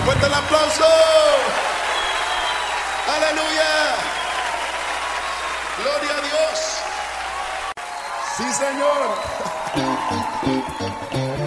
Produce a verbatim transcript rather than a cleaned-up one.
Fuerte el aplauso. Aleluya. Gloria a Dios. Sí, Señor.